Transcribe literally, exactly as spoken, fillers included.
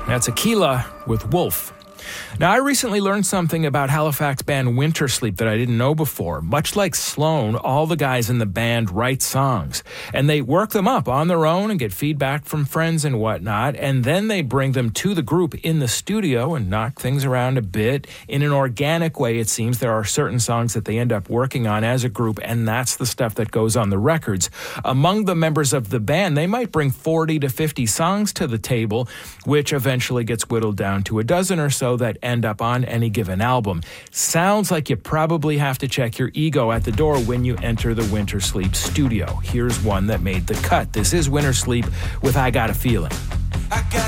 That's Aquila with Wolf. Now, I recently learned something about Halifax band Wintersleep that I didn't know before. Much like Sloan, all the guys in the band write songs, and they work them up on their own and get feedback from friends and whatnot, and then they bring them to the group in the studio and knock things around a bit. In an organic way, it seems there are certain songs that they end up working on as a group, and that's the stuff that goes on the records. Among the members of the band, they might bring forty to fifty songs to the table, which eventually gets whittled down to a dozen or so that end up on any given album. Sounds like you probably have to check your ego at the door when you enter the Wintersleep studio. Here's one that made the cut. This is Wintersleep with I Got a Feeling. I got